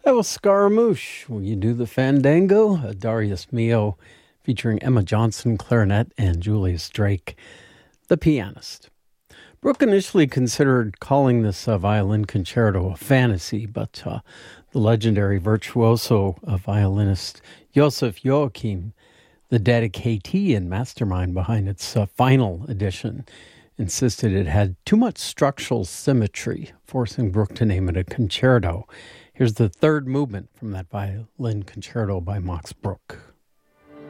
That was Scaramouche. Will you do the Fandango? A Darius Milhaud featuring Emma Johnson, clarinet, and Julius Drake, the pianist. Brooke initially considered calling this violin concerto a fantasy, but the legendary virtuoso violinist Joseph Joachim, the dedicatee and mastermind behind its final edition, insisted it had too much structural symmetry, forcing Brooke to name it a concerto. Here's the third movement from that violin concerto by Max Bruch.